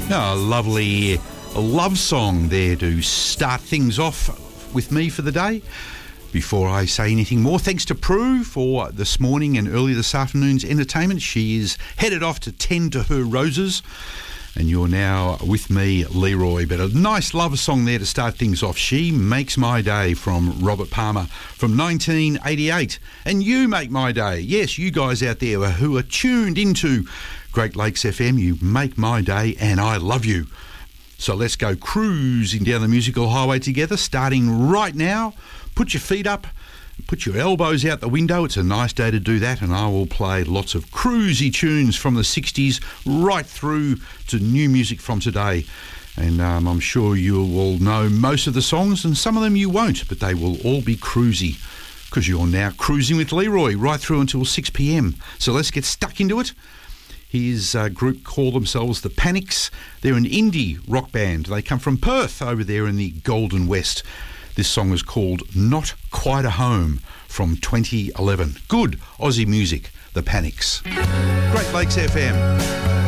A lovely love song there to start things off with me for the day. Before I say anything more, thanks to Prue for this morning and early this afternoon's entertainment. She is headed off to tend to her roses. And you're now with me, Leroy. But a nice love song there to start things off. She Makes My Day from Robert Palmer from 1988. And You Make My Day. Yes, you guys out there who are tuned into Great Lakes FM, you make my day and I love you. So let's go cruising down the musical highway together, starting right now. Put your feet up, put your elbows out the window. It's a nice day to do that, and I will play lots of cruisy tunes from the 60s right through to new music from today. And I'm sure you will know most of the songs, and some of them you won't, but they will all be cruisy because you're now cruising with Leroy right through until 6 p.m. So let's get stuck into it. His group call themselves The Panics. They're an indie rock band. They come from Perth over there in the Golden West. This song is called Not Quite a Home from 2011. Good Aussie music, The Panics. Great Lakes FM.